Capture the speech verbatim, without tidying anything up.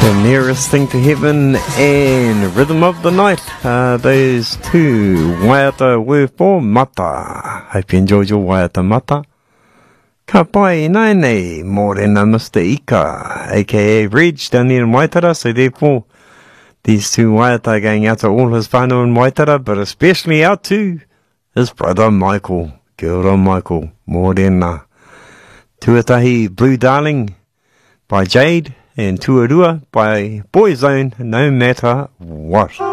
The Nearest Thing to Heaven and Rhythm of the Night. Uh, those two waiata were for mata. Hope you enjoyed your waiata mata. Ka pai nai nei, mōrena Mister Ika, aka Reg, down there in Waitara. So therefore, these two waiata are going out to all his whānau in Waitara, but especially out to his brother Michael. Kia ora Michael, mōrena. Tuatahi Blue Darling by Jade, and Tuarua by Boyzone, No Matter What.